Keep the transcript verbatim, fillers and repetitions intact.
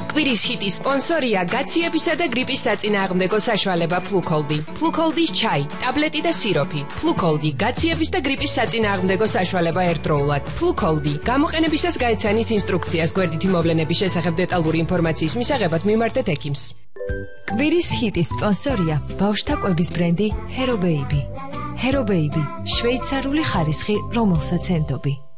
კვირის ჰიტის სპონსორია გაციებისა და გრიპის საწინააღმდეგო საშუალება ფლუქოლდი. ფლუქოლდის ჩაი, ტაბლეტი და სიროფი. ფლუქოლდი გაციების და გრიპის საწინააღმდეგო საშუალება ერთდროულად. ფლუქოლდი გამოყენებისას გაეცანით ინსტრუქციას გვერდითი მოვლენების შესახებ დეტალური ინფორმაციის მისაღებად მიმართეთ ექიმს. კვირის ჰიტის სპონსორია ბავშვთა კვების ბრენდი Hero Baby. Hero Baby, შვეიცარიული ხარისხი, რომელსაც ენდობი.